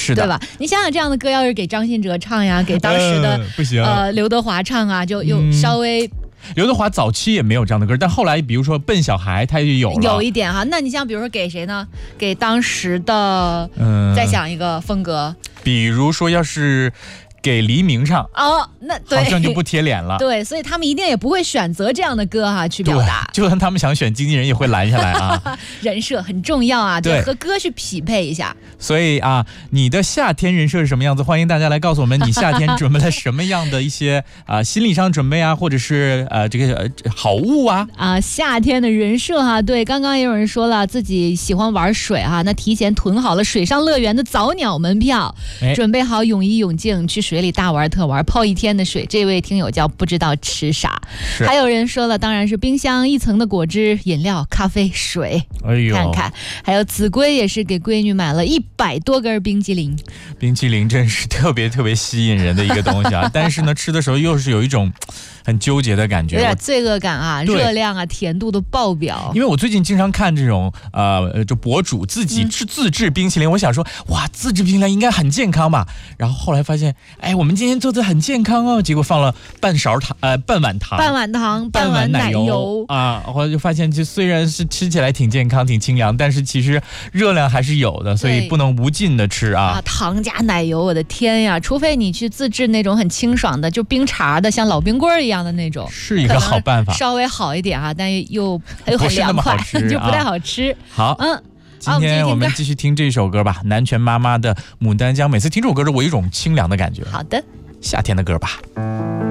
是的， 对吧？你想想这样的歌要是给张信哲唱呀，给当时的、 不行， 刘德华唱啊，就又稍微。 刘德华早期也没有这样的歌，但后来比如说笨小孩他也有了， 有一点哈。那你像比如说给谁呢？给当时的，再想一个风格， 比如说要是给黎明唱哦，那对， 好像就不贴脸了。 对，所以他们一定也不会选择这样的歌哈去表达。 就算他们想选经纪人也会拦下来啊。 人设很重要啊， 对， 和歌去匹配一下。 所以啊，你的夏天人设是什么样子？欢迎大家来告诉我们，你夏天准备了什么样的一些心理上准备啊，或者是这个好物啊？ 夏天的人设哈，对，刚刚也有人说了自己喜欢玩水哈，那提前囤好了水上乐园的早鸟门票，准备好泳衣泳镜去水里大玩特玩，泡一天的水。这位听友叫不知道吃啥。还有人说了，当然是冰箱一层的果汁、饮料、咖啡、水。 哎呦， 看看，还有子规也是给闺女买了100多根冰激凌。 冰淇淋真是特别特别吸引人的一个东西啊，但是呢，吃的时候又是有一种很纠结的感觉， 有点罪恶感啊，热量啊、甜度都爆表。 因为我最近经常看这种就博主自己自制冰淇淋，我想说哇，自制冰淇淋应该很健康吧，然后后来发现，哎，我们今天做的很健康哦，结果放了半碗奶油啊，我就发现就虽然是吃起来挺健康挺清凉，但是其实热量还是有的，所以不能无尽的吃啊。 糖加奶油，我的天呀！除非你去自制那种很清爽的，就冰碴的，像老冰棍一样的那种， 是一个好办法， 稍微好一点啊，但又很凉快，就不太好吃。 好，今天我们继续听这首歌吧，南拳妈妈的《牡丹江》。每次听这首歌，我有一种清凉的感觉。 好的， 夏天的歌吧。